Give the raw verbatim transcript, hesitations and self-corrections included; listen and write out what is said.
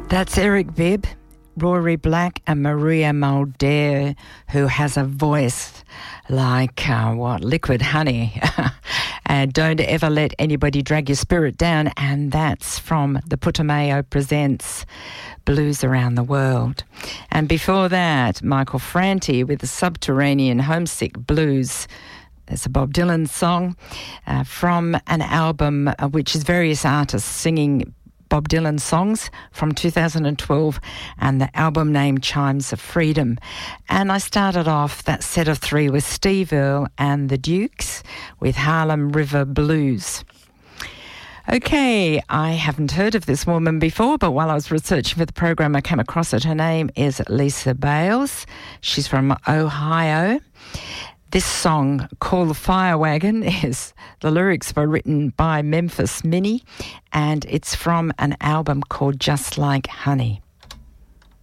That's Eric Bibb, Rory Black and Maria Muldaur, who has a voice like, uh, what, liquid honey. And don't ever let anybody drag your spirit down. And that's from the Putumayo Presents Blues Around the World. And before that, Michael Franti with the Subterranean Homesick Blues. It's a Bob Dylan song uh, from an album uh, which is various artists singing Bob Dylan songs from two thousand twelve, and the album named Chimes of Freedom. And I started off that set of three with Steve Earle and the Dukes with Harlem River Blues. Okay, I haven't heard of this woman before, but while I was researching for the program, I came across it. Her name is Lisa Bales. She's from Ohio. This song, Call the Fire Wagon, is the lyrics were written by Memphis Minnie, and it's from an album called Just Like Honey.